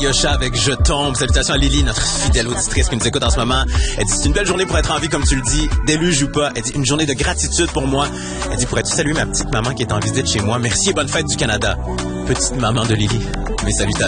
Alyosha avec Je tombe. Salutations à Lily, notre fidèle auditrice qui nous écoute en ce moment. Elle dit, c'est une belle journée pour être en vie, comme tu le dis. Déluge ou pas. Elle dit, une journée de gratitude pour moi. Elle dit, pourrais-tu saluer ma petite maman qui est en visite chez moi? Merci et bonne fête du Canada. Petite maman de Lily. Mes salutations.